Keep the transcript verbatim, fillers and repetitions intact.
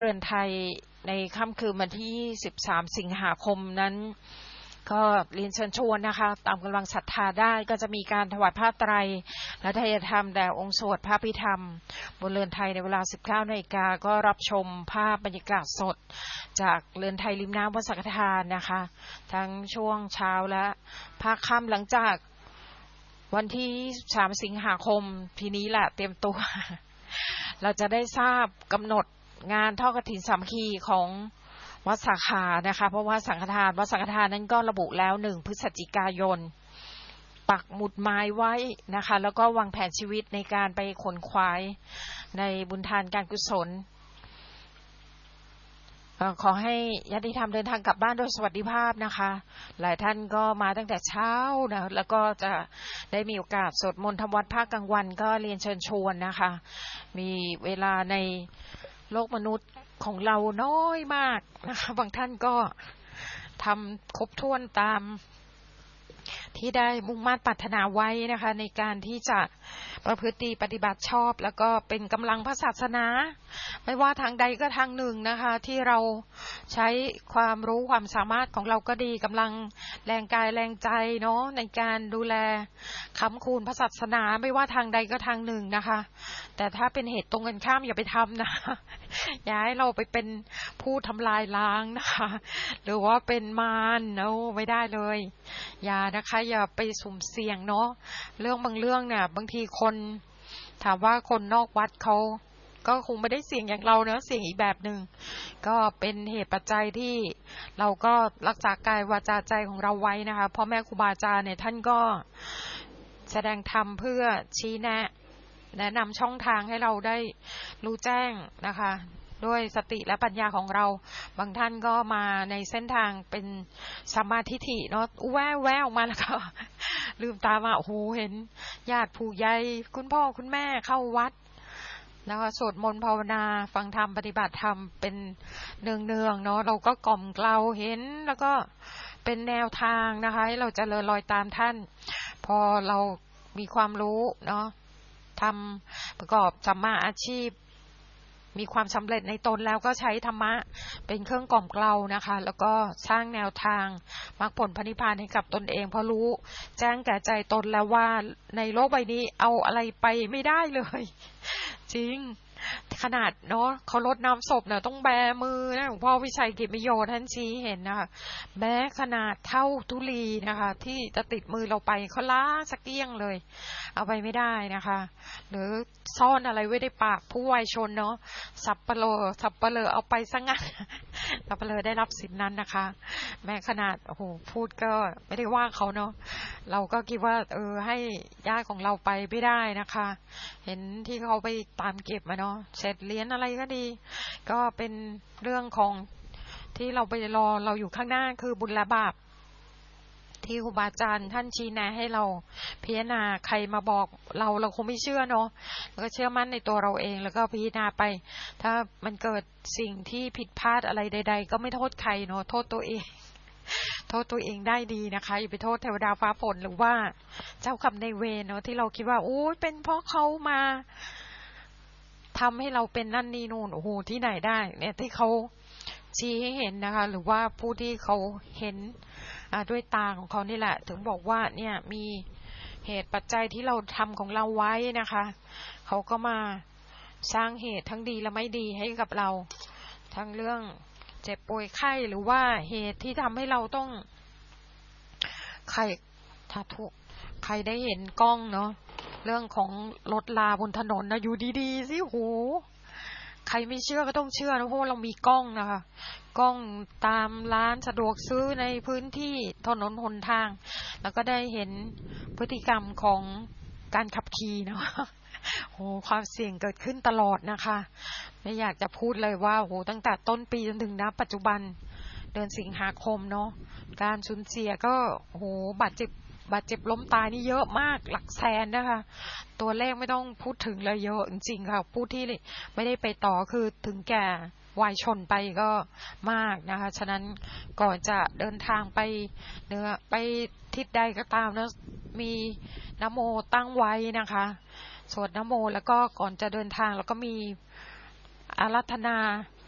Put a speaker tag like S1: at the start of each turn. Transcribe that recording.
S1: เรือนไทยในค่ำคืนวันที่สิบสามสิงหาคมนั้นก็เรียนเชิญชวนนะคะตามกำลังศรัทธาได้ก็จะมีการถวายผ้าไตรและทายธรรมแด่องค์สวดพระพิธรรมบนเรือนไทยในเวลา สิบเก้านาฬิกาก็รับชมภาพบรรยากาศสดจากเรือนไทยริมน้ำวัดสังฆทานนะคะทั้งช่วงเช้าและภาคค่ำหลังจากวันที่สามสิงหาคมทีนี้แหละเตรียมตัวเราจะได้ทราบกำหนดงานทอดกฐินสามัคคีของวัดสาขานะคะเพราะว่าสังฆทานวัดสังฆทานนั้นก็ระบุแล้วหนึ่งพฤศจิกายนปักหมุดหมายไว้นะคะแล้วก็วางแผนชีวิตในการไปขนขวายในบุญทานการกุศลขอให้ญาติธรรมเดินทางกลับบ้านโดยสวัสดิภาพนะคะหลายท่านก็มาตั้งแต่เช้านะแล้วก็จะได้มีโอกาสสวดมนต์ทำวัดภาคกลางวันก็เรียนเชิญชวนนะคะมีเวลาในโลกมนุษย์ของเราน้อยมากนะคะบางท่านก็ทำครบถ้วนตามที่ได้มุ่งมั่นปรารถนาไว้นะคะในการที่จะประพฤติปฏิบัติชอบแล้วก็เป็นกำลังพระศาสนาไม่ว่าทางใดก็ทางหนึ่งนะคะที่เราใช้ความรู้ความสามารถของเราก็ดีกำลังแรงกายแรงใจเนาะในการดูแลค้ำคูณพระศาสนาไม่ว่าทางใดก็ทางหนึ่งนะคะแต่ถ้าเป็นเหตุตรงกันข้ามอย่าไปทำนะอย่าให้เราไปเป็นผู้ทำลายล้างนะคะหรือว่าเป็นมารเนาะไม่ได้เลยอย่านะคะอย่าไปสุ่มเสี่ยงเนาะเรื่องบางเรื่องเนี่ยบางทีคนถามว่าคนนอกวัดเขาก็คงไม่ได้เสี่ยงอย่างเราเนอะเสี่ยงอีกแบบหนึ่งก็เป็นเหตุปัจจัยที่เราก็รักษากายวาจาใจของเราไว้นะคะพ่อแม่ครูบาอาจารย์เนี่ยท่านก็แสดงธรรมเพื่อชี้แนะแนะนำช่องทางให้เราได้รู้แจ้งนะคะด้วยสติและปัญญาของเราบางท่านก็มาในเส้นทางเป็นสัมมาทิฏฐิเนาะแววแววออกมาแล้วก็ลืมตามาโอ้โหเห็นญาติผู้ใหญ่คุณพ่อคุณแม่เข้าวัดแล้วก็สวดมนต์ภาวนาฟังธรรมปฏิบัติธรรมเป็นเนืองๆเนาะเราก็กล่อมเกลาเห็นแล้วก็เป็นแนวทางนะคะให้เราเจริญรอยตามท่านพอเรามีความรู้เนาะทำประกอบสัมมาอาชีพมีความสำเร็จในตนแล้วก็ใช้ธรรมะเป็นเครื่องกล่อมเกลานะคะแล้วก็สร้างแนวทางมรรคผลพระนิพพานให้กับตนเองเพราะรู้แจ้งแก่ใจตนแล้วว่าในโลกใบนี้เอาอะไรไปไม่ได้เลยจริงขนาดเนาะเขาลดน้ำศพเนี่ยต้องแบมือนะหลวงพ่อวิชัยกิจมิโยท่านชี้เห็นนะคะแม้ขนาดเท่าธุลีนะคะที่จะติดมือเราไปเขาล้าสักเกี้ยงเลยเอาไปไม่ได้นะคะหรือซ่อนอะไรไว้ในปากผู้วายชนเนาะสับปะเลอสับปะเลอเอาไปซะงั้นสับปะเลอได้รับสิทธินั้นนะคะแม้ขนาดโอ้โหพูดก็ไม่ได้ว่าเขาเนาะเราก็คิดว่าเออให้ญาติของเราไปไม่ได้นะคะเห็นที่เขาไปตามเก็บมาเนาะเสร็จเลี้ยนอะไรก็ดีก็เป็นเรื่องของที่เราไปรอเราอยู่ข้างหน้าคือบุญและบาปที่ครูบาอาจารย์ท่านชี้แนะให้เราพิจารณาใครมาบอกเราเราคงไม่เชื่อเนาะแล้วก็เชื่อมั่นในตัวเราเองแล้วก็พิจารณาไปถ้ามันเกิดสิ่งที่ผิดพลาดอะไรใดๆก็ไม่โทษใครเนาะโทษตัวเองโทษตัวเองได้ดีนะคะอย่าไปโทษเทวดาฟ้าฝนหรือว่าเจ้ากรรมนายเวรเนาะที่เราคิดว่าโอ้ยเป็นเพราะเขามาทำให้เราเป็นนั่นนี่นู่นโอ้โหที่ไหนได้เนี่ยที่เขาชี้ให้เห็นนะคะหรือว่าผู้ที่เขาเห็นด้วยตาของเขานี่แหละถึงบอกว่าเนี่ยมีเหตุปัจจัยที่เราทำของเราไว้นะคะเขาก็มาสร้างเหตุทั้งดีและไม่ดีให้กับเราทั้งเรื่องเจ็บป่วยไข้หรือว่าเหตุที่ทำให้เราต้องใครถ้าทุกใครได้เห็นกล้องเนาะเรื่องของรถลาบนถนนนะอยู่ดีๆสิโหใครไม่เชื่อก็ต้องเชื่อนะเพราะว่าเรามีกล้องนะคะกล้องตามร้านสะดวกซื้อในพื้นที่ถนนหนทางแล้วก็ได้เห็นพฤติกรรมของการขับขี่เนาะโหความเสี่ยงเกิดขึ้นตลอดนะคะไม่อยากจะพูดเลยว่าโหตั้งแต่ต้นปีจนถึงณปัจจุบันเดือนสิงหาคมเนาะการสูญเสียก็โหบาดเจ็บบาดเจ็บล้มตายนี่เยอะมากหลักแสนนะคะตัวเลขไม่ต้องพูดถึงเลยเยอะจริงๆค่ะผู้ที่ไม่ได้ไปต่อคือถึงแก่วายชนไปก็มากนะคะฉะนั้นก่อนจะเดินทางไปเนื้อไปทิศใดก็ตามนะมีนะโมตั้งไว้นะคะสวดนะโมแล้วก็ก่อนจะเดินทางแล้วก็มีอาราธนา